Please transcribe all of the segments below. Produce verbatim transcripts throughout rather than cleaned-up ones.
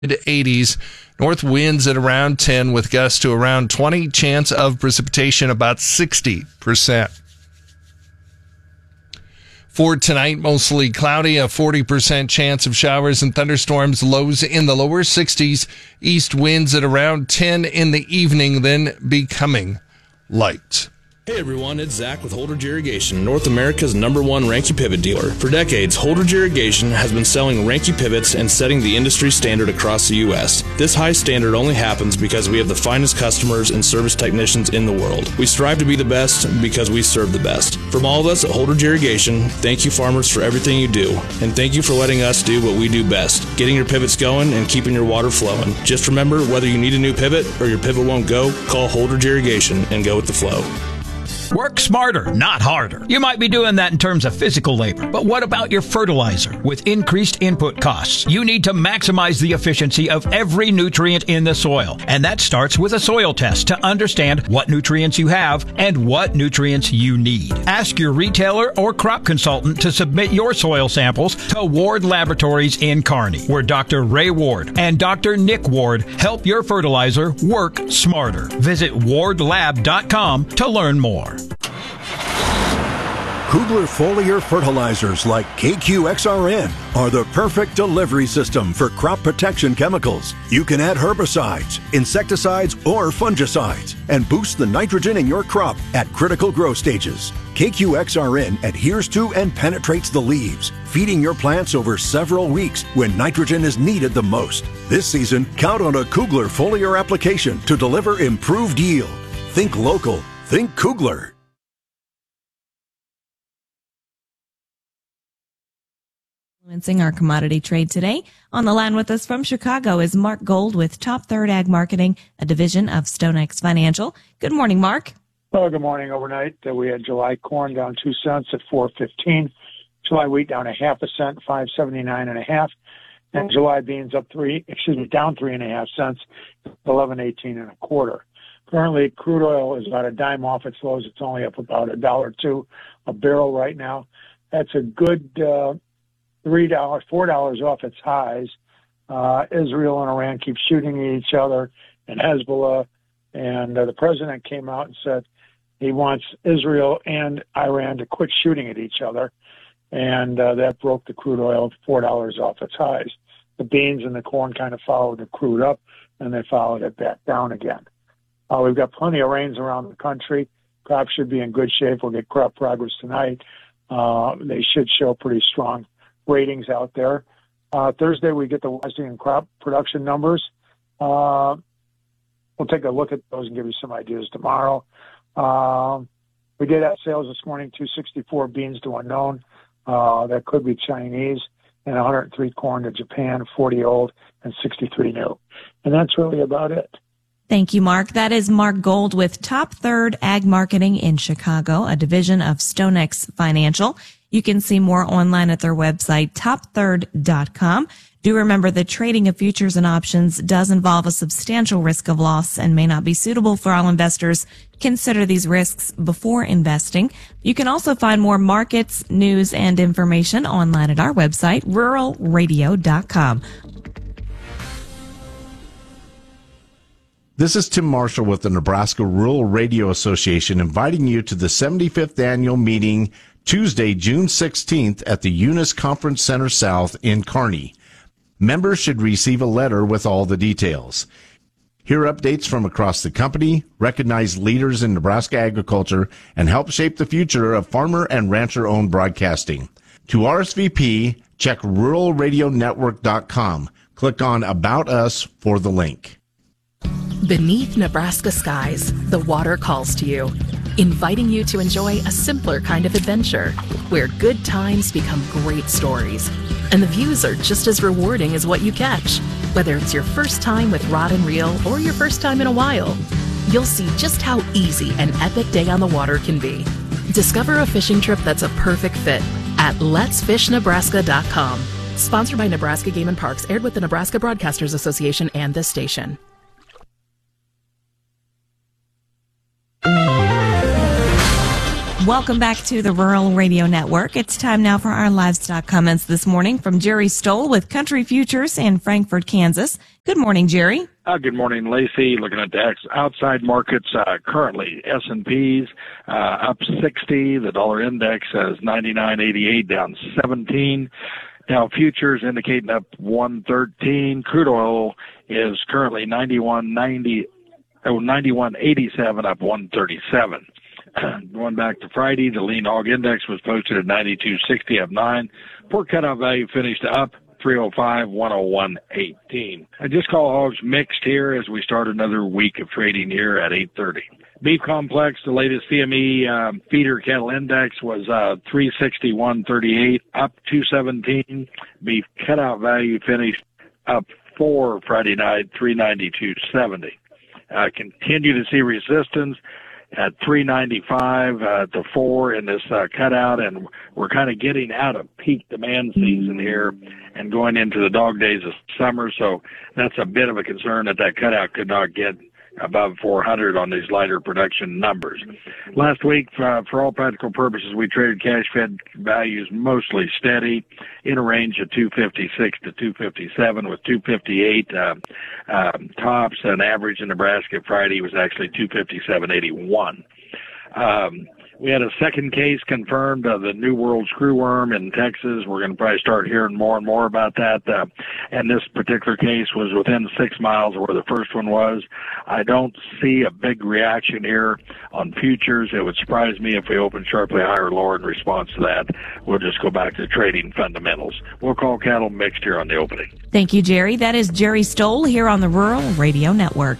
eighties. North winds at around ten with gusts to around twenty. Chance of precipitation about sixty percent. For tonight, mostly cloudy, a forty percent chance of showers and thunderstorms, lows in the lower sixties. East winds at around ten in the evening, then becoming light. Hey everyone, it's Zach with Holdridge Irrigation, North America's number one Ranke pivot dealer. For decades, Holdridge Irrigation has been selling Ranke pivots and setting the industry standard across the U S. This high standard only happens because we have the finest customers and service technicians in the world. We strive to be the best because we serve the best. From all of us at Holdridge Irrigation, thank you farmers for everything you do, and thank you for letting us do what we do best, getting your pivots going and keeping your water flowing. Just remember, whether you need a new pivot or your pivot won't go, call Holdridge Irrigation and go with the flow. Work smarter, not harder. You might be doing that in terms of physical labor, but what about your fertilizer? With increased input costs, you need to maximize the efficiency of every nutrient in the soil. And that starts with a soil test to understand what nutrients you have and what nutrients you need. Ask your retailer or crop consultant to submit your soil samples to Ward Laboratories in Kearney, where Doctor Ray Ward and Doctor Nick Ward help your fertilizer work smarter. Visit ward lab dot com to learn more. Kugler foliar fertilizers like K Q X R N are the perfect delivery system for crop protection chemicals. You can add herbicides, insecticides, or fungicides and boost the nitrogen in your crop at critical growth stages. K Q X R N adheres to and penetrates the leaves, feeding your plants over several weeks when nitrogen is needed the most. This season, count on a Kugler foliar application to deliver improved yield. Think local. Think Kugler. Influencing our commodity trade today. On the line with us from Chicago is Mark Gold with Top Third Ag Marketing, a division of StoneX Financial. Good morning, Mark. Well, good morning. Overnight, uh, we had July corn down two cents at four fifteen. July wheat down a half a cent, five seventy nine and a half, and July beans up three. Excuse me, down three and a half cents, eleven eighteen and a quarter. Currently, crude oil is about a dime off its lows. It's only up about a dollar two a barrel right now. That's a good. Uh, Three dollars, four dollars off its highs. Uh, Israel and Iran keep shooting at each other, and Hezbollah. And uh, the president came out and said he wants Israel and Iran to quit shooting at each other, and uh, that broke the crude oil four dollars off its highs. The beans and the corn kind of followed the crude up, and they followed it back down again. Uh, we've got plenty of rains around the country. Crops should be in good shape. We'll get crop progress tonight. Uh, they should show pretty strong ratings out there. Uh, Thursday, we get the Washington crop production numbers. Uh, we'll take a look at those and give you some ideas tomorrow. Uh, we did have sales this morning, two sixty-four beans to unknown. Uh, that could be Chinese, and one hundred three corn to Japan, forty old, and sixty-three new. And that's really about it. Thank you, Mark. That is Mark Gold with Top Third Ag Marketing in Chicago, a division of StoneX Financial. You can see more online at their website, top third dot com. Do remember that trading of futures and options does involve a substantial risk of loss and may not be suitable for all investors. Consider these risks before investing. You can also find more markets, news, and information online at our website, rural radio dot com. This is Tim Marshall with the Nebraska Rural Radio Association inviting you to the seventy-fifth annual meeting Tuesday, June sixteenth at the Eunice Conference Center South in Kearney. Members should receive a letter with all the details. Hear updates from across the company, recognize leaders in Nebraska agriculture, and help shape the future of farmer and rancher-owned broadcasting. To R S V P, check rural radio network dot com. Click on About Us for the link. Beneath Nebraska skies, the water calls to you, inviting you to enjoy a simpler kind of adventure where good times become great stories. And the views are just as rewarding as what you catch. Whether it's your first time with rod and reel or your first time in a while, you'll see just how easy an epic day on the water can be. Discover a fishing trip that's a perfect fit at lets fish nebraska dot com. Sponsored by Nebraska Game and Parks, aired with the Nebraska Broadcasters Association and this station. Welcome back to the Rural Radio Network. It's time now for our livestock comments this morning from Jerry Stoll with Country Futures in Frankfort, Kansas. Good morning, Jerry. Uh, good morning, Lacey. Looking at the outside markets, uh, currently S and P's uh, up sixty. The dollar index is ninety-nine eighty-eight, down seventeen. Now futures indicating up one thirteen. Crude oil is currently ninety-one ninety, oh, ninety-one eighty-seven, up one thirty-seven. Going back to Friday, the lean hog index was posted at ninety-two sixty, up nine. Pork cutout value finished up three oh five, one oh one eighteen. I just call hogs mixed here as we start another week of trading here at eight thirty. Beef complex, the latest C M E uh, feeder cattle index was uh, three sixty-one thirty-eight, up two seventeen. Beef cutout value finished up four Friday night, three ninety-two seventy. Uh, continue to see resistance at three ninety-five uh, to four in this uh, cutout, and we're kind of getting out of peak demand season here and going into the dog days of summer, so that's a bit of a concern that that cutout could not get above four hundred on these lighter production numbers. Last week, uh, for all practical purposes, we traded cash-fed values mostly steady in a range of two fifty-six to two fifty-seven, with two fifty-eight uh, uh, tops. An average in Nebraska Friday was actually two fifty-seven eighty-one. Um, we had a second case confirmed of the New World screwworm in Texas. We're going to probably start hearing more and more about that. Uh, and this particular case was within six miles of where the first one was. I don't see a big reaction here on futures. It would surprise me if we open sharply higher or lower in response to that. We'll just go back to trading fundamentals. We'll call cattle mixed here on the opening. Thank you, Jerry. That is Jerry Stoll here on the Rural Radio Network.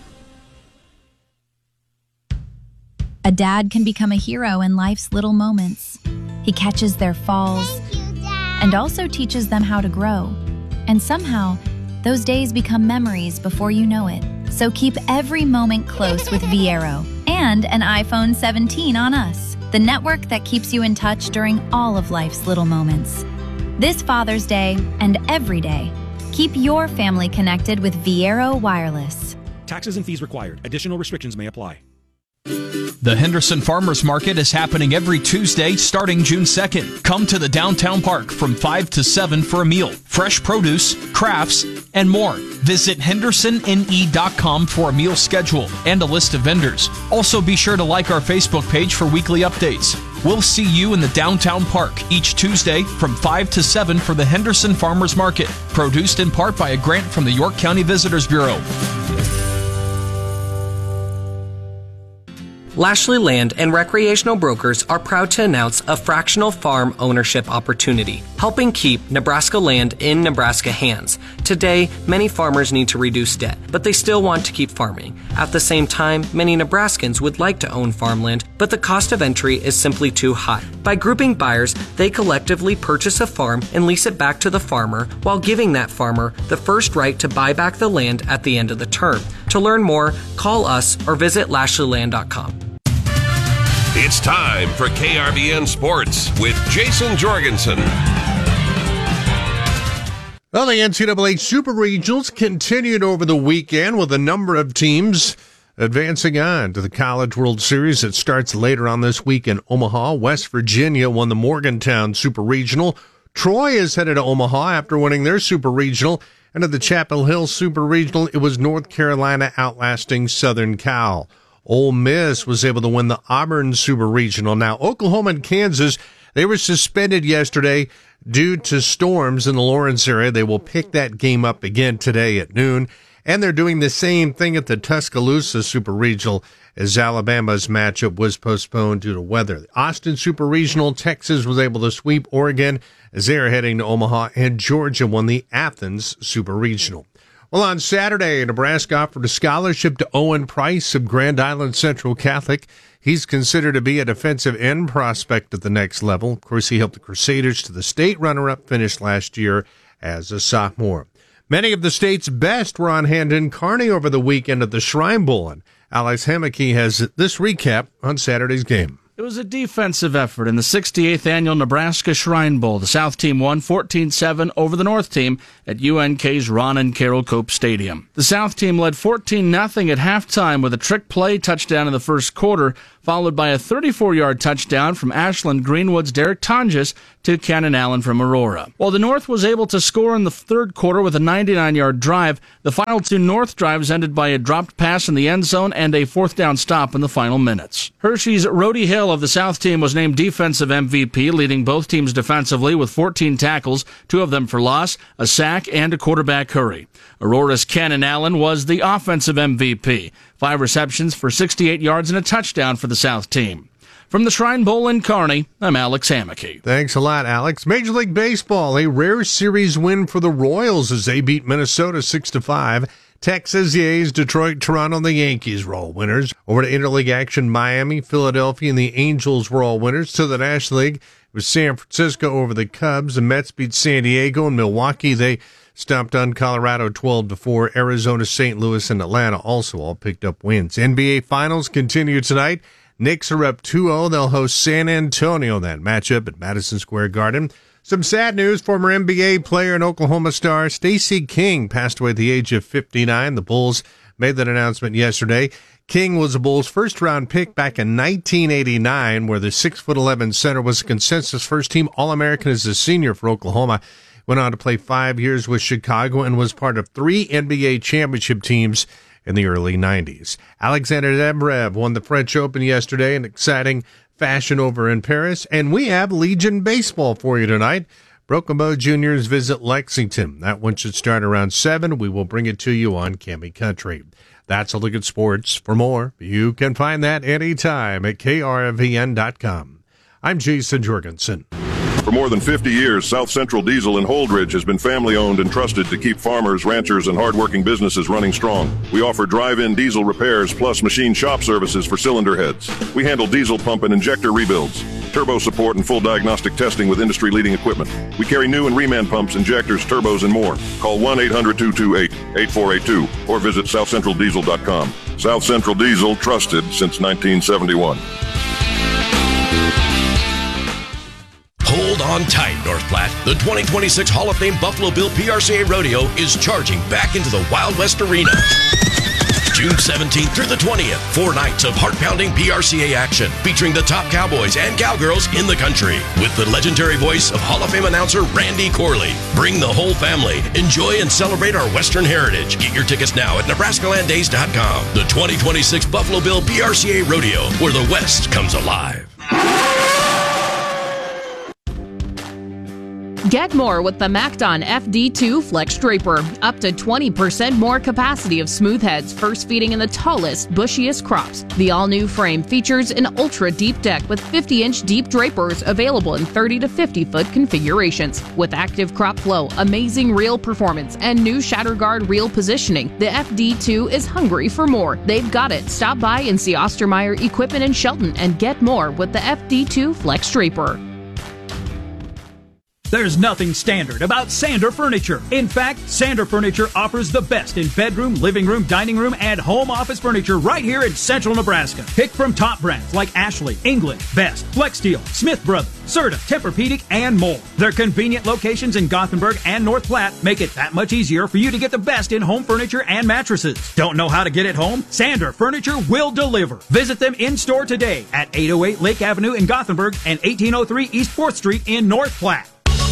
A dad can become a hero in life's little moments. He catches their falls and also teaches them how to grow. And somehow, those days become memories before you know it. So keep every moment close with Viero and an iPhone seventeen on us, the network that keeps you in touch during all of life's little moments. This Father's Day and every day, keep your family connected with Viero Wireless. Taxes and fees required. Additional restrictions may apply. The Henderson Farmers Market is happening every Tuesday starting June second. Come to the downtown park from five to seven for a meal, fresh produce, crafts, and more. Visit henderson n e dot com for a meal schedule and a list of vendors. Also be sure to like our Facebook page for weekly updates. We'll see you in the downtown park each Tuesday from five to seven for the Henderson Farmers Market, produced in part by a grant from the York County Visitors Bureau. Lashley Land and Recreational Brokers are proud to announce a fractional farm ownership opportunity, helping keep Nebraska land in Nebraska hands. Today, many farmers need to reduce debt, but they still want to keep farming. At the same time, many Nebraskans would like to own farmland, but the cost of entry is simply too high. By grouping buyers, they collectively purchase a farm and lease it back to the farmer while giving that farmer the first right to buy back the land at the end of the term. To learn more, call us or visit lashley land dot com. It's time for K R B N Sports with Jason Jorgensen. Well, the N C double A Super Regionals continued over the weekend with a number of teams advancing on to the College World Series. It starts later on this week in Omaha. West Virginia won the Morgantown Super Regional. Troy is headed to Omaha after winning their Super Regional. And at the Chapel Hill Super Regional, it was North Carolina outlasting Southern Cal. Ole Miss was able to win the Auburn Super Regional. Now, Oklahoma and Kansas, they were suspended yesterday due to storms in the Lawrence area. They will pick that game up again today at noon. And they're doing the same thing at the Tuscaloosa Super Regional as Alabama's matchup was postponed due to weather. The Austin Super Regional, Texas was able to sweep Oregon as they are heading to Omaha, and Georgia won the Athens Super Regional. Well, on Saturday, Nebraska offered a scholarship to Owen Price of Grand Island Central Catholic. He's considered to be a defensive end prospect at the next level. Of course, he helped the Crusaders to the state runner-up finish last year as a sophomore. Many of the state's best were on hand in Kearney over the weekend at the Shrine Bowl, and Alex Hammocky has this recap on Saturday's game. It was a defensive effort in the sixty-eighth Annual Nebraska Shrine Bowl. The South team won fourteen seven over the North team at U N K's Ron and Carol Cope Stadium. The South team led fourteen nothing at halftime with a trick play touchdown in the first quarter, followed by a thirty-four-yard touchdown from Ashland Greenwood's Derek Tonjes to Cannon Allen from Aurora. While the North was able to score in the third quarter with a ninety-nine-yard drive, the final two North drives ended by a dropped pass in the end zone and a fourth down stop in the final minutes. Hershey's Rhodey Hill of the South team was named defensive M V P, leading both teams defensively with fourteen tackles, two of them for loss, a sack, and a quarterback hurry. Aurora's Cannon Allen was the offensive M V P, five receptions for sixty-eight yards and a touchdown for the South team. From the Shrine Bowl in Kearney, I'm Alex Hammocky. Thanks a lot, Alex. Major League Baseball, a rare series win for the Royals as they beat Minnesota six to five. Texas, the A's, Detroit, Toronto, and the Yankees were all winners. Over to interleague action, Miami, Philadelphia, and the Angels were all winners. To the National League, it was San Francisco over the Cubs. The Mets beat San Diego, and Milwaukee, they stomped on Colorado twelve to four. Arizona, Saint Louis, and Atlanta also all picked up wins. N B A Finals continue tonight. Knicks are up two oh. They'll host San Antonio. That matchup at Madison Square Garden. Some sad news. Former N B A player and Oklahoma star Stacey King passed away at the age of fifty-nine. The Bulls made that announcement yesterday. King was the Bulls' first-round pick back in nineteen eighty-nine, where the six foot eleven center was a consensus first-team All-American as a senior for Oklahoma. Went on to play five years with Chicago and was part of three N B A championship teams in the early nineties. Alexander Zverev won the French Open yesterday, an exciting fashion over in Paris. And we have Legion Baseball for you tonight. Broken Bow Juniors visit Lexington. That one should start around seven. We will bring it to you on Cami Country. That's a look at sports. For more, you can find that anytime at K R V N dot com. I'm Jason Jorgensen. For more than fifty years, South Central Diesel in Holdridge has been family-owned and trusted to keep farmers, ranchers, and hardworking businesses running strong. We offer drive-in diesel repairs plus machine shop services for cylinder heads. We handle diesel pump and injector rebuilds, turbo support, and full diagnostic testing with industry-leading equipment. We carry new and reman pumps, injectors, turbos, and more. Call one eight hundred two two eight eight four eight two or visit south central diesel dot com. South Central Diesel, trusted since nineteen seventy-one. Hold on tight, North Platte. The twenty twenty-six Hall of Fame Buffalo Bill P R C A Rodeo is charging back into the Wild West Arena. June seventeenth through the twentieth, four nights of heart-pounding P R C A action featuring the top cowboys and cowgirls in the country with the legendary voice of Hall of Fame announcer Randy Corley. Bring the whole family. Enjoy and celebrate our Western heritage. Get your tickets now at Nebraska Land Days dot com. The twenty twenty-six Buffalo Bill P R C A Rodeo, where the West comes alive. Get more with the MacDon F D two Flex Draper. Up to twenty percent more capacity of smooth heads, first feeding in the tallest, bushiest crops. The all-new frame features an ultra-deep deck with fifty inch deep drapers available in thirty to fifty foot configurations. With active crop flow, amazing reel performance, and new shatter guard reel positioning, the F D two is hungry for more. They've got it. Stop by and see Ostermeyer Equipment in Shelton and get more with the F D two Flex Draper. There's nothing standard about Sander Furniture. In fact, Sander Furniture offers the best in bedroom, living room, dining room, and home office furniture right here in central Nebraska. Pick from top brands like Ashley, England, Best, Flexsteel, Smith Brothers, Serta, Tempur-Pedic, and more. Their convenient locations in Gothenburg and North Platte make it that much easier for you to get the best in home furniture and mattresses. Don't know how to get it home? Sander Furniture will deliver. Visit them in-store today at eight oh eight Lake Avenue in Gothenburg and eighteen oh three East fourth Street in North Platte.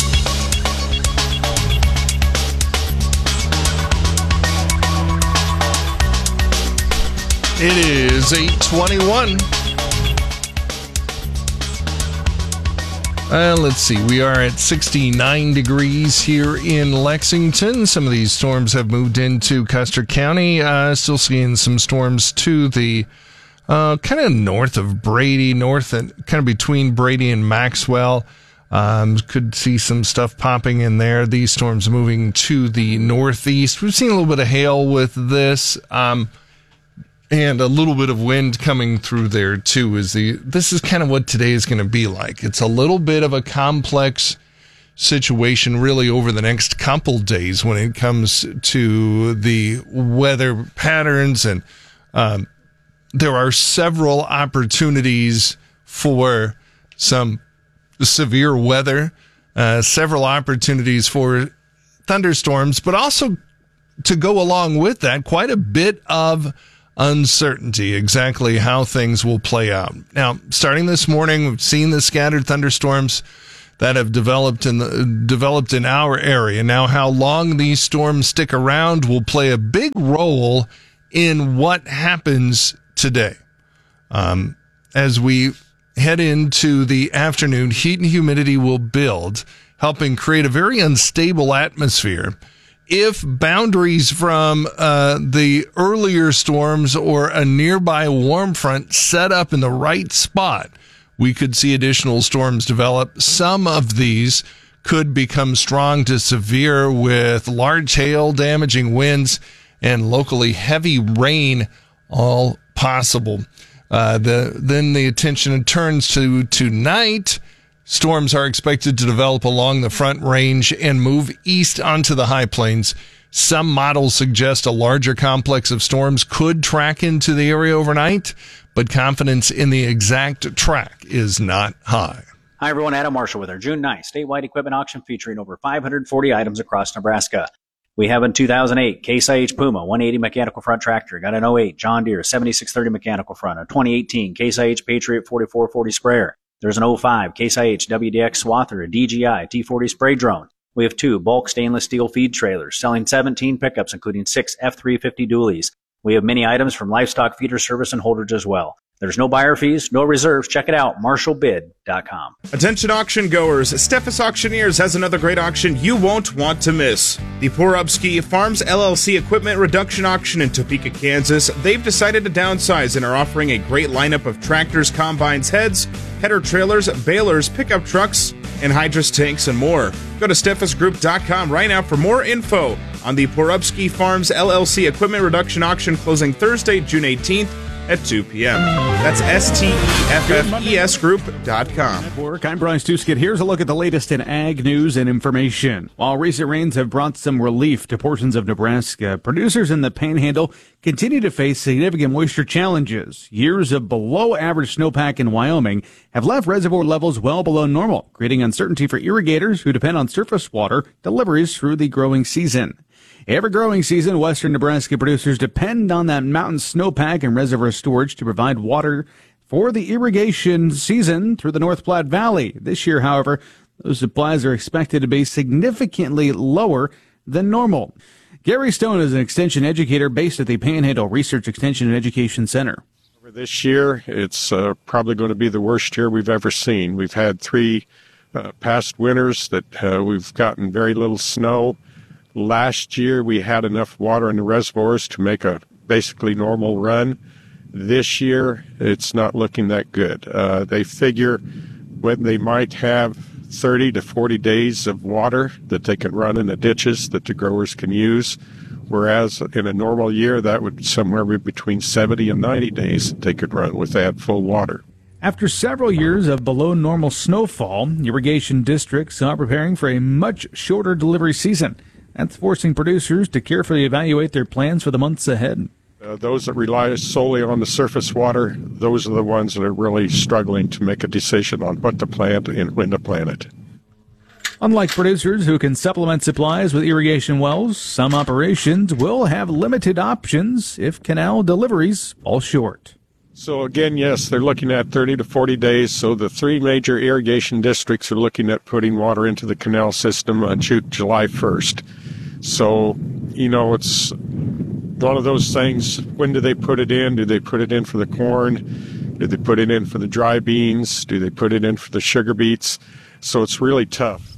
It is eight twenty-one. Uh, let's see. We are at sixty-nine degrees here in Lexington. Some of these storms have moved into Custer County. Uh, still seeing some storms to the uh, kind of north of Brady, north and kind of between Brady and Maxwell. Um, could see some stuff popping in there. These storms moving to the northeast. We've seen a little bit of hail with this. Um, And a little bit of wind coming through there, too. Is the This is kind of what today is going to be like. It's a little bit of a complex situation, really, over the next couple days when it comes to the weather patterns. And um, there are several opportunities for some severe weather, uh, several opportunities for thunderstorms, but also to go along with that, quite a bit of uncertainty exactly how things will play out. Now, starting this morning, we've seen the scattered thunderstorms that have developed in the developed in our area. Now, how long these storms stick around will play a big role in what happens today. Um, as we head into the afternoon, heat and humidity will build, helping create a very unstable atmosphere. If boundaries from uh, the earlier storms or a nearby warm front set up in the right spot, we could see additional storms develop. Some of these could become strong to severe with large hail, damaging winds, and locally heavy rain, all possible. Uh, the, then the attention turns to tonight. Storms are expected to develop along the Front Range and move east onto the high plains. Some models suggest a larger complex of storms could track into the area overnight, but confidence in the exact track is not high. Hi, everyone. Adam Marshall with our June ninth statewide equipment auction featuring over five hundred forty items across Nebraska. We have a two thousand eight Case I H Puma one eighty mechanical front tractor. Got an oh eight John Deere seventy-six thirty mechanical front. A twenty eighteen Case I H Patriot forty-four forty sprayer. There's an oh five Case I H W D X Swather, a D J I T forty spray drone. We have two bulk stainless steel feed trailers selling seventeen pickups, including six F three fifty dualies. We have many items from Livestock Feeder Service and Holdridge as well. There's no buyer fees, no reserves. Check it out, marshall bid dot com. Attention auction goers, Steffes Auctioneers has another great auction you won't want to miss. The Porubsky Farms L L C Equipment Reduction Auction in Topeka, Kansas. They've decided to downsize and are offering a great lineup of tractors, combines, heads, header trailers, balers, pickup trucks, and hydrous tanks and more. Go to steffes group dot com right now for more info on the Porubsky Farms L L C Equipment Reduction Auction closing Thursday, June eighteenth at two p.m. That's S T E F F E S group dot com. Network. I'm Bryce Tuskett. Here's a look at the latest in ag news and information. While recent rains have brought some relief to portions of Nebraska, producers in the Panhandle continue to face significant moisture challenges. Years of below-average snowpack in Wyoming have left reservoir levels well below normal, creating uncertainty for irrigators who depend on surface water deliveries through the growing season. Every growing season, western Nebraska producers depend on that mountain snowpack and reservoir storage to provide water for the irrigation season through the North Platte Valley. This year, however, those supplies are expected to be significantly lower than normal. Gary Stone is an extension educator based at the Panhandle Research Extension and Education Center. This year, it's uh, probably going to be the worst year we've ever seen. We've had three uh, past winters that uh, we've gotten very little snow. Last year, we had enough water in the reservoirs to make a basically normal run. This year, it's not looking that good. Uh, they figure when they might have thirty to forty days of water that they can run in the ditches that the growers can use, whereas in a normal year, that would be somewhere between seventy and ninety days that they could run with that full water. After several years of below normal snowfall, irrigation districts are preparing for a much shorter delivery season. That's forcing producers to carefully evaluate their plans for the months ahead. Uh, those that rely solely on the surface water, those are the ones that are really struggling to make a decision on what to plant and when to plant it. Unlike producers who can supplement supplies with irrigation wells, some operations will have limited options if canal deliveries fall short. So again, yes, they're looking at thirty to forty days. So the three major irrigation districts are looking at putting water into the canal system on July first. So, you know, it's one of those things. When do they put it in? Do they put it in for the corn? Do they put it in for the dry beans? Do they put it in for the sugar beets? So it's really tough.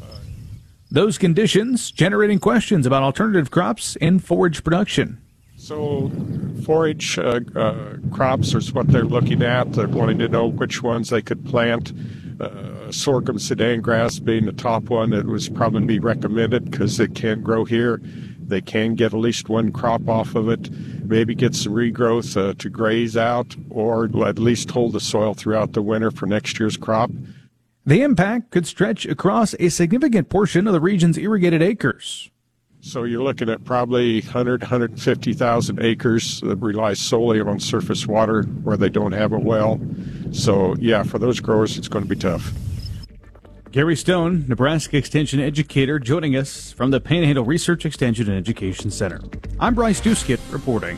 Those conditions generating questions about alternative crops in forage production. So forage uh, uh, crops is what they're looking at. They're wanting to know which ones they could plant. Uh, sorghum sudan grass being the top one that was probably recommended because it can grow here. They can get at least one crop off of it, maybe get some regrowth uh, to graze out, or at least hold the soil throughout the winter for next year's crop. The impact could stretch across a significant portion of the region's irrigated acres. So you're looking at probably one hundred, one hundred fifty thousand acres that rely solely on surface water where they don't have a well. So, yeah, for those growers, it's going to be tough. Gary Stone, Nebraska Extension educator, joining us from the Panhandle Research Extension and Education Center. I'm Bryce Duskett reporting.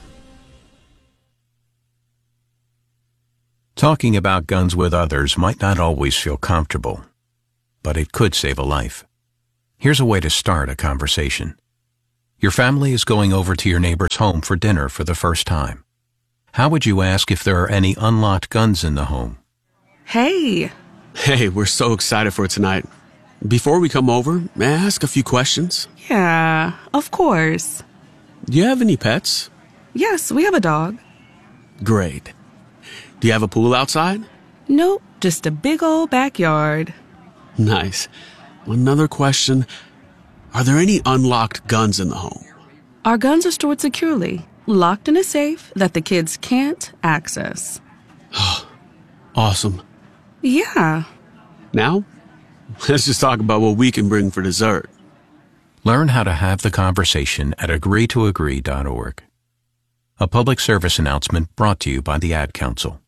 Talking about guns with others might not always feel comfortable, but it could save a life. Here's a way to start a conversation. Your family is going over to your neighbor's home for dinner for the first time. How would you ask if there are any unlocked guns in the home? Hey. Hey, we're so excited for tonight. Before we come over, may I ask a few questions? Yeah, of course. Do you have any pets? Yes, we have a dog. Great. Do you have a pool outside? Nope, just a big old backyard. Nice. Another question. Are there any unlocked guns in the home? Our guns are stored securely, locked in a safe that the kids can't access. Awesome. Yeah. Now, let's just talk about what we can bring for dessert. Learn how to have the conversation at agree to agree dot org. A public service announcement brought to you by the Ad Council.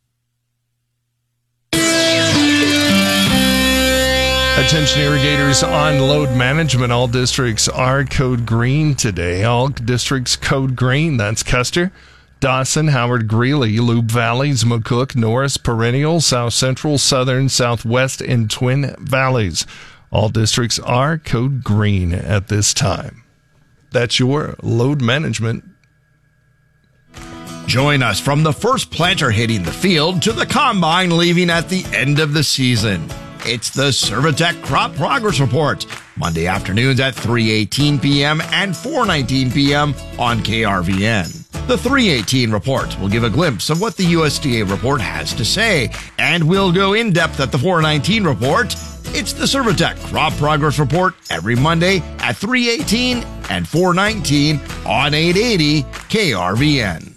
Attention irrigators on load management. All districts are code green today. All districts code green. That's Custer, Dawson, Howard, Greeley, Loup Valleys, McCook, Norris, Perennial, South Central, Southern, Southwest, and Twin Valleys. All districts are code green at this time. That's your load management. Join us from the first planter hitting the field to the combine leaving at the end of the season. It's the Servitech Crop Progress Report, Monday afternoons at three eighteen p.m. and four nineteen p.m. on K R V N. The three eighteen report will give a glimpse of what the U S D A report has to say, and we'll go in depth at the four nineteen report. It's the Servitech Crop Progress Report every Monday at three eighteen and four nineteen on eight eighty K R V N.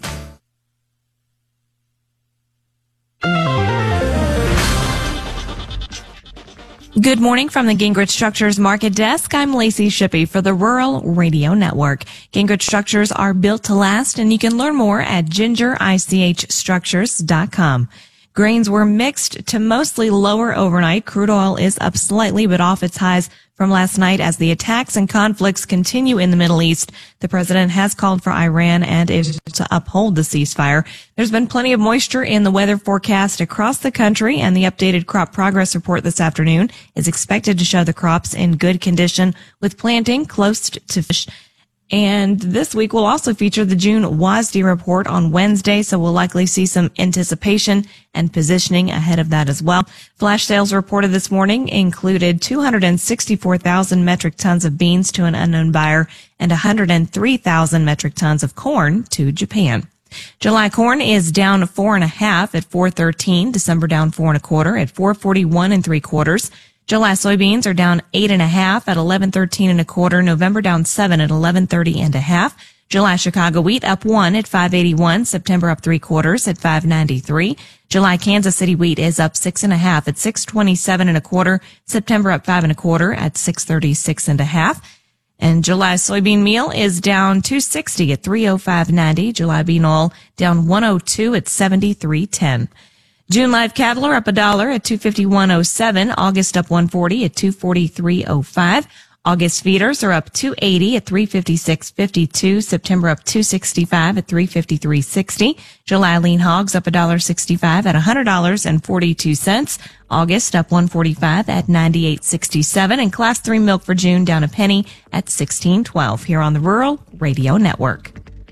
Good morning from the Gingrich Structures Market Desk. I'm Lacey Shippey for the Rural Radio Network. Gingrich Structures are built to last, and you can learn more at ginger ich structures dot com. Grains were mixed to mostly lower overnight. Crude oil is up slightly, but off its highs from last night as the attacks and conflicts continue in the Middle East. The president has called for Iran and Israel to uphold the ceasefire. There's been plenty of moisture in the weather forecast across the country, and the updated crop progress report this afternoon is expected to show the crops in good condition with planting close to fish. And this week will also feature the June W A S D report on Wednesday, so we'll likely see some anticipation and positioning ahead of that as well. Flash sales reported this morning included two hundred sixty-four thousand metric tons of beans to an unknown buyer and one hundred three thousand metric tons of corn to Japan. July corn is down four and a half at four thirteen. December down four and a quarter at four forty-one and three quarters. July soybeans are down eight and a half at eleven thirteen and a quarter. November down seven at eleven thirty and a half. July Chicago wheat up one at five eighty-one. September up three quarters at five ninety-three. July Kansas City wheat is up six and a half at six twenty-seven and a quarter. September up five and a quarter at six thirty-six and a half. And July soybean meal is down two sixty at three oh five ninety. July bean oil down one oh two at seventy-three ten. June live cattle are up a dollar at two fifty-one oh seven. August up one forty at two forty-three oh five. August feeders are up two eighty at three fifty-six fifty-two. September up two sixty-five at three fifty-three sixty. July lean hogs up a dollar sixty-five at one hundred dollars and forty-two cents. August up one forty-five at ninety-eight sixty-seven. And class three milk for June down a penny at sixteen twelve here on the Rural Radio Network.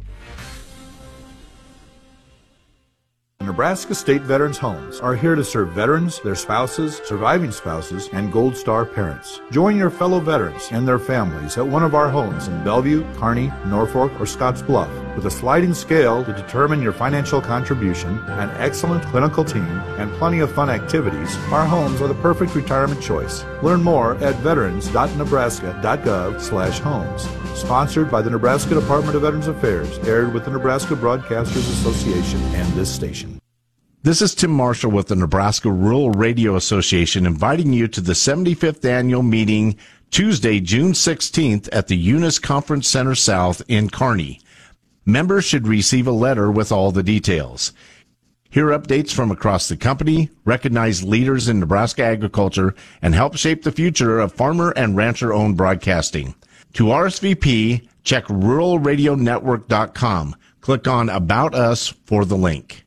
Nebraska State Veterans Homes are here to serve veterans, their spouses, surviving spouses, and Gold Star parents. Join your fellow veterans and their families at one of our homes in Bellevue, Kearney, Norfolk, or Scottsbluff. With a sliding scale to determine your financial contribution, an excellent clinical team, and plenty of fun activities, our homes are the perfect retirement choice. Learn more at veterans dot nebraska dot gov slash homes. Sponsored by the Nebraska Department of Veterans Affairs, aired with the Nebraska Broadcasters Association and this station. This is Tim Marshall with the Nebraska Rural Radio Association, inviting you to the seventy-fifth annual meeting Tuesday, June sixteenth at the Eunice Conference Center South in Kearney. Members should receive a letter with all the details. Hear updates from across the company, recognize leaders in Nebraska agriculture, and help shape the future of farmer and rancher-owned broadcasting. To R S V P, check rural radio network dot com. Click on About Us for the link.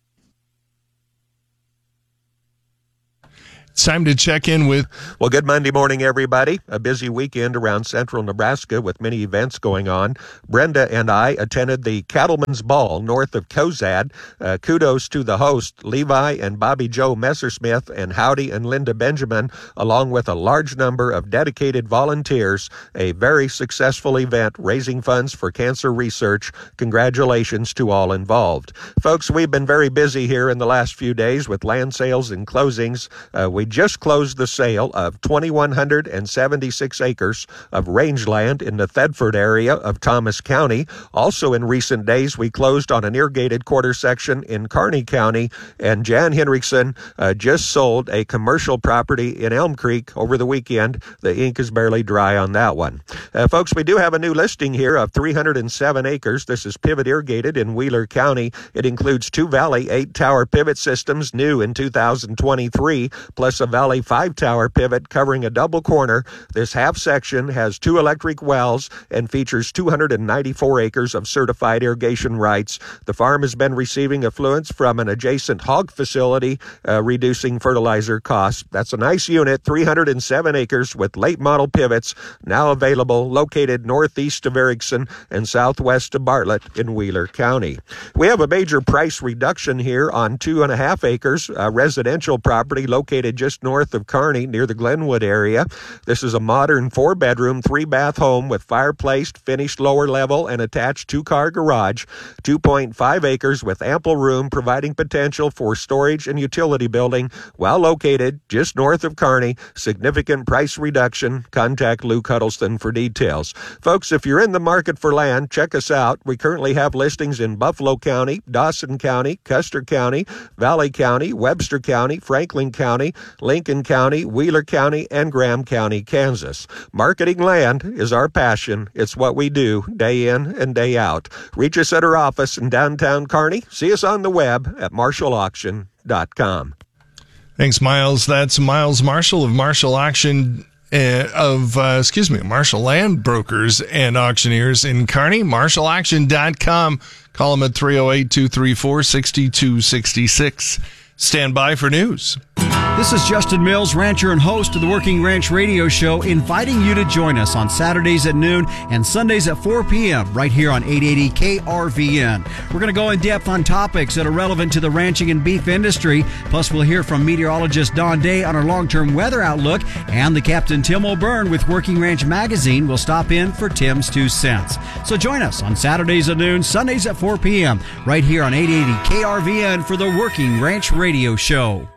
It's time to check in with... Well, good Monday morning, everybody. A busy weekend around central Nebraska with many events going on. Brenda and I attended the Cattlemen's Ball north of Cozad. Uh, kudos to the host, Levi and Bobby Joe Messersmith and Howdy and Linda Benjamin, along with a large number of dedicated volunteers. A very successful event raising funds for cancer research. Congratulations to all involved. Folks, we've been very busy here in the last few days with land sales and closings. Uh, we just closed the sale of two thousand one hundred seventy-six acres of rangeland in the Thedford area of Thomas County. Also in recent days, we closed on an irrigated quarter section in Kearney County, and Jan Henriksen uh, just sold a commercial property in Elm Creek over the weekend. The ink is barely dry on that one. Uh, folks, we do have a new listing here of three hundred seven acres. This is pivot irrigated in Wheeler County. It includes two Valley eight-tower pivot systems new in two thousand twenty-three, plus a Valley five-tower pivot covering a double corner. This half section has two electric wells and features two hundred ninety-four acres of certified irrigation rights. The farm has been receiving effluents from an adjacent hog facility, uh, reducing fertilizer costs. That's a nice unit, three hundred seven acres with late model pivots, now available, located northeast of Erickson and southwest of Bartlett in Wheeler County. We have a major price reduction here on two and a half acres, a residential property located just north of Kearney near the Glenwood area. This is a modern four-bedroom, three-bath home with fireplace, finished lower level, and attached two-car garage. two point five acres with ample room, providing potential for storage and utility building, while located just north of Kearney. Significant price reduction. Contact Lou Cuddleston for details. Folks, if you're in the market for land, check us out. We currently have listings in Buffalo County, Dawson County, Custer County, Valley County, Webster County, Franklin County, Lincoln County, Wheeler County, and Graham County, Kansas. Marketing land is our passion. It's what we do day in and day out. Reach us at our office in downtown Kearney. See us on the web at marshall auction dot com. Thanks, Miles. That's Miles Marshall of Marshall Auction uh, of uh, excuse me, Marshall Land Brokers and Auctioneers in Kearney. marshall auction dot com. Call them at three oh eight, two three four, six two six six. Stand by for news. This is Justin Mills, rancher and host of the Working Ranch Radio Show, inviting you to join us on Saturdays at noon and Sundays at four p.m. right here on eight eighty K R V N. We're going to go in depth on topics that are relevant to the ranching and beef industry. Plus, we'll hear from meteorologist Don Day on our long-term weather outlook, and the Captain Tim O'Byrne with Working Ranch Magazine will stop in for Tim's Two Cents. So join us on Saturdays at noon, Sundays at four p.m. right here on eight eighty K R V N for the Working Ranch Radio Show.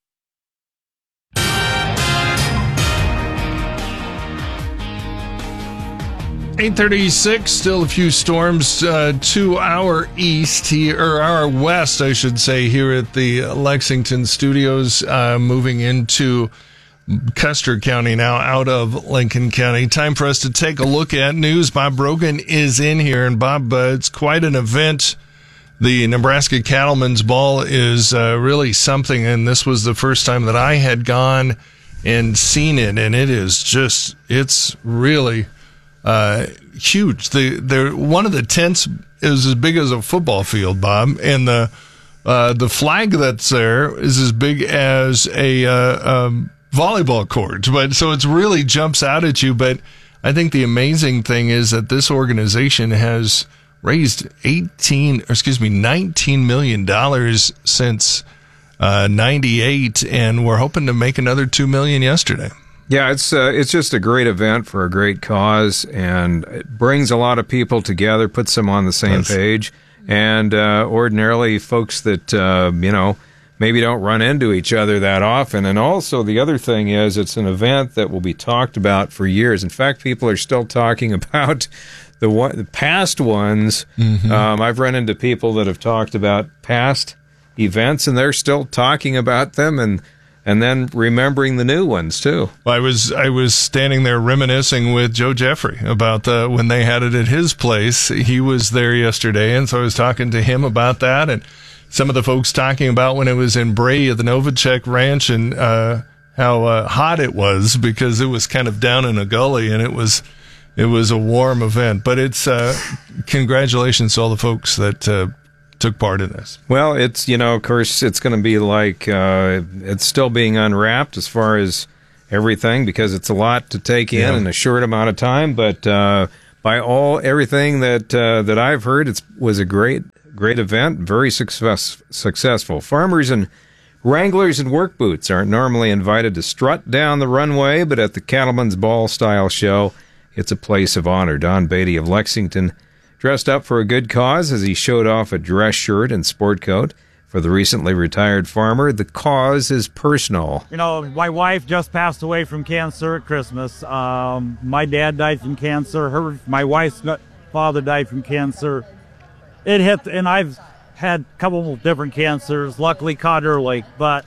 eight thirty-six, still a few storms uh, to our east here, or our west, I should say, here at the Lexington studios, uh, moving into Custer County now, out of Lincoln County. Time for us to take a look at news. Bob Brogan is in here, and Bob, uh, it's quite an event. The Nebraska Cattlemen's Ball is uh, really something, and this was the first time that I had gone and seen it, and it is just, it's really uh, huge. The, the, one of the tents is as big as a football field, Bob, and the uh, the flag that's there is as big as a uh, um, volleyball court. But so it really jumps out at you. But I think the amazing thing is that this organization has raised eighteen, or excuse me, nineteen million dollars since uh, ninety-eight, and we're hoping to make another two million yesterday. Yeah, it's uh, it's just a great event for a great cause, and it brings a lot of people together, puts them on the same That's... page. And uh, ordinarily, folks that uh, you know maybe don't run into each other that often. And also, the other thing is, it's an event that will be talked about for years. In fact, people are still talking about the one, the past ones. Mm-hmm. Um, I've run into people that have talked about past events, and they're still talking about them, and and then remembering the new ones too. Well, I was I was standing there reminiscing with Joe Jeffrey about the, when they had it at his place. He was there yesterday, and so I was talking to him about that, and some of the folks talking about when it was in Bray at the Novacek Ranch and uh, how uh, hot it was because it was kind of down in a gully and it was it was a warm event. But it's uh, congratulations to all the folks that uh, took part in this. Well, it's, you know, of course, it's going to be like uh, it's still being unwrapped as far as everything because it's a lot to take in Yeah. in a short amount of time. But uh, by all everything that uh, that I've heard, it was a great great event, very success, successful. Farmers and wranglers in work boots aren't normally invited to strut down the runway, but at the Cattleman's Ball style show, it's a place of honor. Don Beatty of Lexington dressed up for a good cause as he showed off a dress shirt and sport coat. For the recently retired farmer, the cause is personal. You know, my wife just passed away from cancer at Christmas. Um, my dad died from cancer. Her, my wife's father died from cancer. It hit, and I've had a couple of different cancers, luckily caught early. But,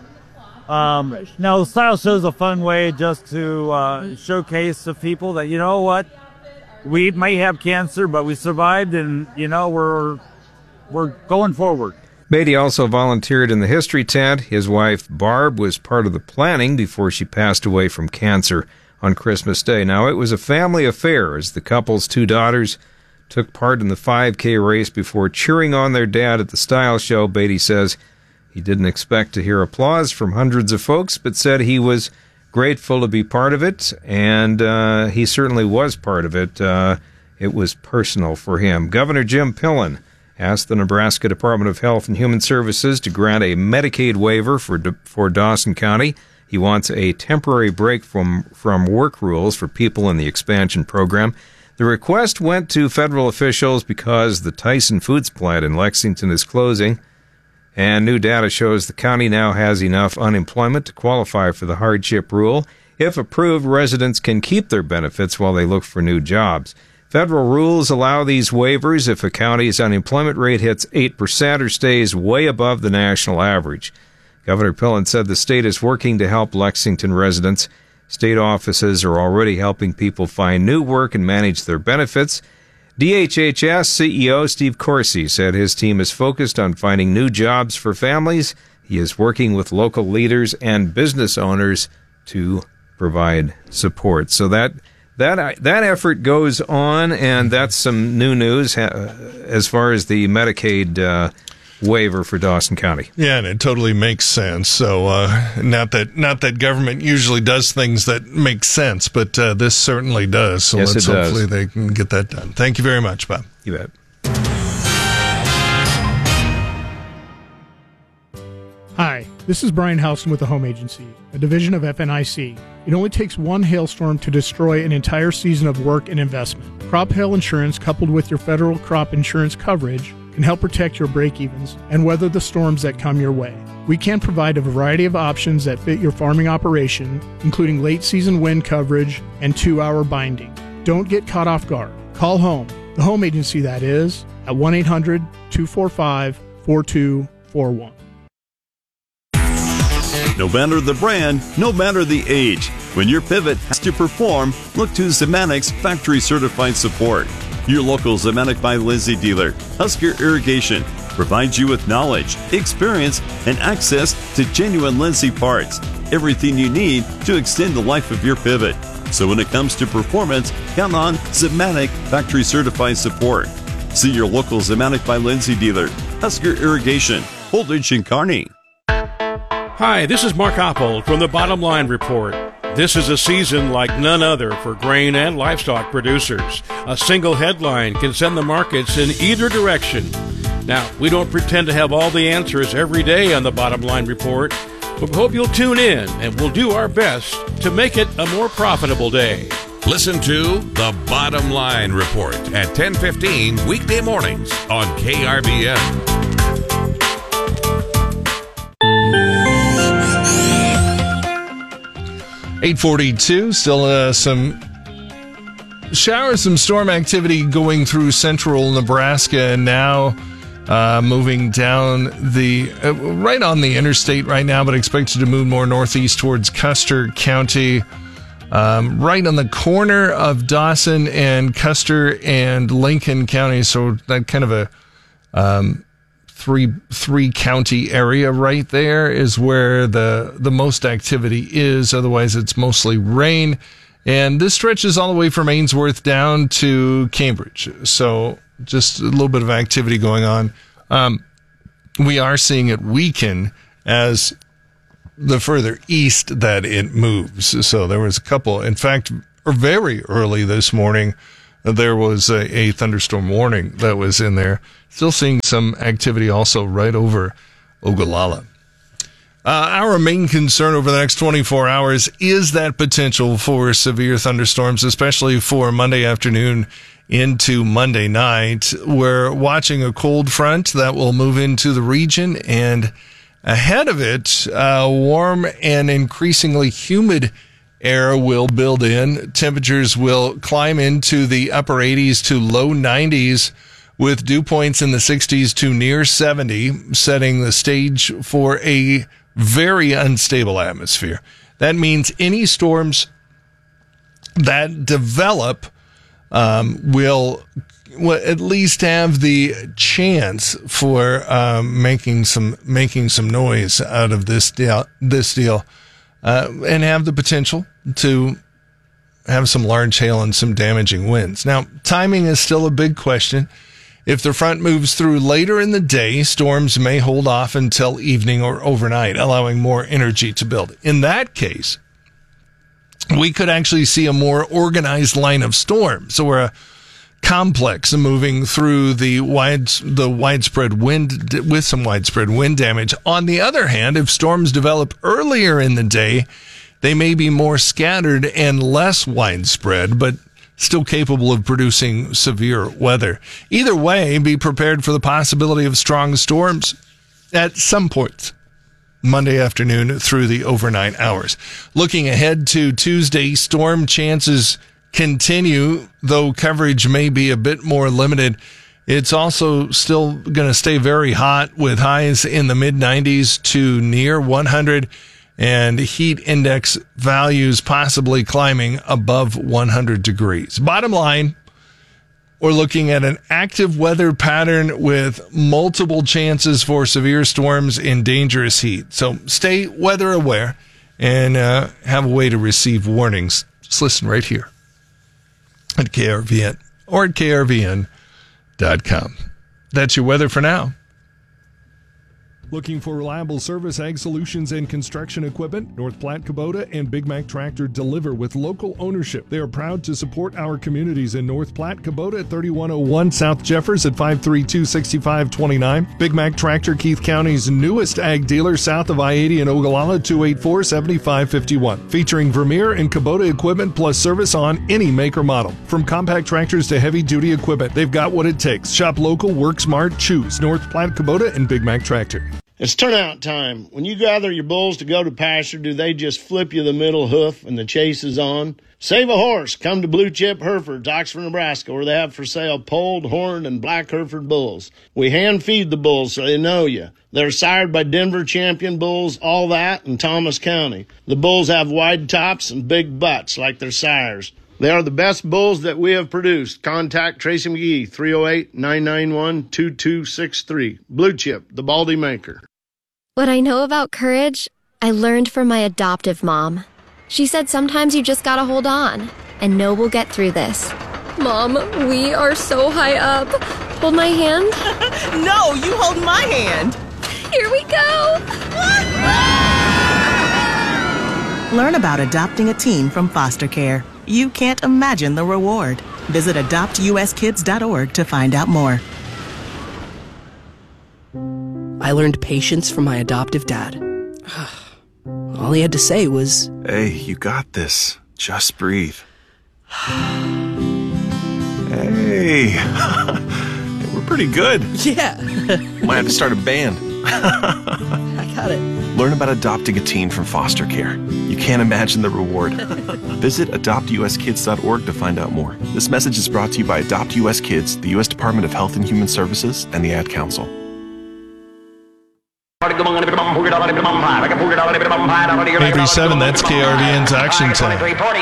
um, no, the style show is a fun way just to uh, showcase to people that, you know what, we may have cancer, but we survived, and, you know, we're we're going forward. Beatty also volunteered in the history tent. His wife, Barb, was part of the planning before she passed away from cancer on Christmas Day. Now, it was a family affair as the couple's two daughters took part in the five K race before cheering on their dad at the style show. Beatty says he didn't expect to hear applause from hundreds of folks, but said he was grateful to be part of it, and uh, he certainly was part of it. Uh, it was personal for him. Governor Jim Pillen asked the Nebraska Department of Health and Human Services to grant a Medicaid waiver for for Dawson County. He wants a temporary break from, from work rules for people in the expansion program. The request went to federal officials because the Tyson Foods plant in Lexington is closing, and new data shows the county now has enough unemployment to qualify for the hardship rule. If approved, residents can keep their benefits while they look for new jobs. Federal rules allow these waivers if a county's unemployment rate hits eight percent or stays way above the national average. Governor Pillen said the state is working to help Lexington residents. State offices are already helping people find new work and manage their benefits. D H H S C E O Steve Corsi said his team is focused on finding new jobs for families. He is working with local leaders and business owners to provide support. So that that that effort goes on, and that's some new news as far as the Medicaid uh, waiver for Dawson County. Yeah, and it totally makes sense. So, uh, not that not that government usually does things that make sense, but uh, this certainly does. So Yes, let's it does. hopefully they can get that done. Thank you very much, Bob. You bet. Hi, this is Brian Housen with the Home Agency, a division of F N I C. It only takes one hailstorm to destroy an entire season of work and investment. Crop hail insurance, coupled with your federal crop insurance coverage, can help protect your break-evens and weather the storms that come your way. We can provide a variety of options that fit your farming operation, including late-season wind coverage and two-hour binding. Don't get caught off guard. Call home, the Home Agency that is, at one eight hundred two four five four two four one. No matter the brand, no matter the age, when your pivot has to perform, look to Zemanic's factory certified support. Your local Zemanek by Lindsay dealer, Husker Irrigation, provides you with knowledge, experience, and access to genuine Lindsay parts. Everything you need to extend the life of your pivot. So when it comes to performance, count on Zemanek factory certified support. See your local Zemanek by Lindsay dealer, Husker Irrigation, Holdridge and Kearney. Hi, this is Mark Oppold from the Bottom Line Report. This is a season like none other for grain and livestock producers. A single headline can send the markets in either direction. Now, we don't pretend to have all the answers every day on the Bottom Line Report, but we hope you'll tune in and we'll do our best to make it a more profitable day. Listen to The Bottom Line Report at ten fifteen weekday mornings on K R V N. eight forty-two, still uh, some showers, some storm activity going through central Nebraska, and now uh, moving down the, uh, right on the interstate right now, but expected to move more northeast towards Custer County, um, right on the corner of Dawson and Custer and Lincoln County. So that kind of a um, three three county area right there is where the the most activity is. Otherwise, it's mostly rain. And this stretches all the way from Ainsworth down to Cambridge. So just a little bit of activity going on. Um, we are seeing it weaken as the further east that it moves. So there was a couple, in fact, very early this morning, there was a, a thunderstorm warning that was in there. Still seeing some activity also right over Ogallala. Uh, our main concern over the next twenty-four hours is that potential for severe thunderstorms, especially for Monday afternoon into Monday night. We're watching a cold front that will move into the region, and ahead of it, uh, warm and increasingly humid air will build in. Temperatures will climb into the upper eighties to low nineties with dew points in the sixties to near seventy, setting the stage for a very unstable atmosphere. That means any storms that develop um, will, will at least have the chance for um, making some making some noise out of this deal. This deal. Uh, and have the potential to have some large hail and some damaging winds. Now, timing is still a big question. If the front moves through later in the day, storms may hold off until evening or overnight, allowing more energy to build. In that case, we could actually see a more organized line of storms, or a complex moving through the wide, the widespread wind with some widespread wind damage. On the other hand, if storms develop earlier in the day, they may be more scattered and less widespread, but still capable of producing severe weather. Either way, be prepared for the possibility of strong storms at some point Monday afternoon through the overnight hours. Looking ahead to Tuesday, storm chances continue, though coverage may be a bit more limited. It's also still going to stay very hot with highs in the mid nineties to near one hundred, and heat index values possibly climbing above one hundred degrees. Bottom line, we're looking at an active weather pattern with multiple chances for severe storms and dangerous heat. So stay weather aware and uh, have a way to receive warnings. Just listen right here at K R V N or at K R V N dot com. That's your weather for now. Looking for reliable service, ag solutions, and construction equipment? North Platte Kubota and Big Mac Tractor deliver with local ownership. They are proud to support our communities in North Platte Kubota at thirty-one oh one South Jeffers at five three two, six five two nine. Big Mac Tractor, Keith County's newest ag dealer south of I eighty in Ogallala, two eight four, seven five five one. Featuring Vermeer and Kubota equipment plus service on any make or model. From compact tractors to heavy-duty equipment, they've got what it takes. Shop local, work smart, choose North Platte Kubota and Big Mac Tractor. It's turnout time. When you gather your bulls to go to pasture, do they just flip you the middle hoof and the chase is on? Save a horse. Come to Blue Chip Herefords, Oxford, Nebraska, where they have for sale polled, horned, and black Hereford bulls. We hand feed the bulls so they know you. They're sired by Denver champion bulls, all that, in Thomas County. The bulls have wide tops and big butts like their sires. They are the best bulls that we have produced. Contact Tracy McGee, three oh eight, nine nine one, two two six three. Blue Chip, the Baldy Maker. What I know about courage, I learned from my adoptive mom. She said sometimes you just gotta hold on and know we'll get through this. Mom, we are so high up. Hold my hand. No, you hold my hand. Here we go. Learn about adopting a teen from foster care. You can't imagine the reward. Visit adopt u s kids dot org to find out more. I learned patience from my adoptive dad. All he had to say was, "Hey, you got this. Just breathe." Hey, we're pretty good. Yeah. Might have to start a band. I got it. Learn about adopting a teen from foster care. You can't imagine the reward. Visit adopt u s kids dot org to find out more. This message is brought to you by Adopt U S Kids, the U S Department of Health and Human Services, and the Ad Council. Avery seven, that's K R V N's Action Time.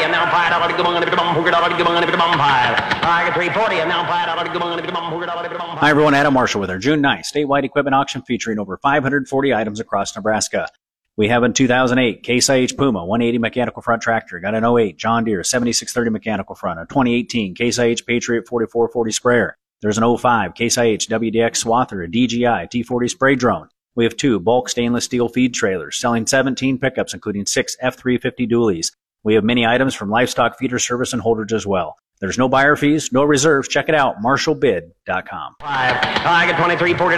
Hi everyone, Adam Marshall with our June ninth statewide equipment auction featuring over five hundred forty items across Nebraska. We have a two thousand eight Case I H Puma one eighty mechanical front tractor, got an oh eight John Deere seventy-six thirty mechanical front, a twenty eighteen Case I H Patriot forty-four forty sprayer. There's an oh five Case I H W D X Swather, a D J I T forty spray drone. We have two bulk stainless steel feed trailers, selling seventeen pickups, including six F three fifty dualies. We have many items from livestock feeder service and holders as well. There's no buyer fees, no reserves. Check it out, marshall bid dot com. I get twenty-three forty.